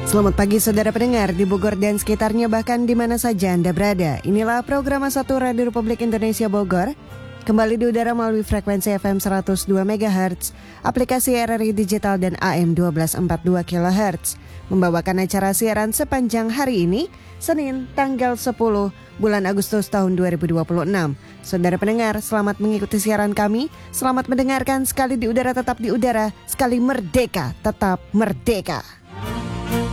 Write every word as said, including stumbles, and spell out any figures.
Selamat pagi saudara pendengar di Bogor dan sekitarnya, bahkan di mana saja Anda berada. Inilah program satu Radio Republik Indonesia Bogor. Kembali di udara melalui frekuensi F M seratus dua megahertz, aplikasi R R I Digital dan A M satu dua empat dua kilohertz. Membawakan acara siaran sepanjang hari ini, Senin tanggal sepuluh bulan Agustus tahun dua ribu dua puluh enam. Saudara pendengar, selamat mengikuti siaran kami. Selamat mendengarkan, sekali di udara tetap di udara, sekali merdeka tetap merdeka.